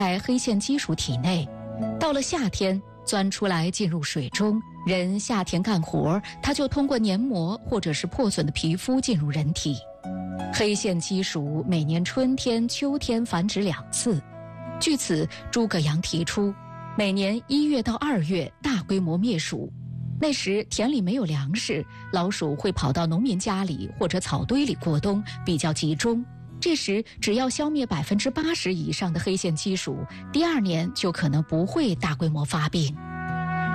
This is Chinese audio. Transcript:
在黑线鸡属体内，到了夏天钻出来进入水中，人夏天干活，它就通过黏膜或者是破损的皮肤进入人体。黑线鸡属每年春天、秋天繁殖2次。据此，诸葛阳提出，每年1月到2月大规模灭鼠。那时田里没有粮食，老鼠会跑到农民家里或者草堆里过冬，比较集中。这时只要消灭80%以上的黑线鸡属，第2年就可能不会大规模发病。